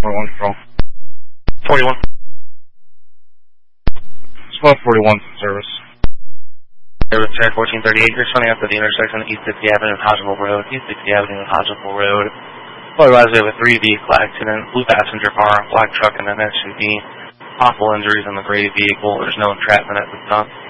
41 control. 41. Spot 41 service. Service Air 1438, you're running up to the intersection of East 60 Avenue and Hodgeville Road. East 60 Avenue and Hodgeville Road. Otherwise, we have a 3-vehicle accident, blue passenger car, black truck, and an SUV. Possible injuries in the gray vehicle. There's no entrapment at this time.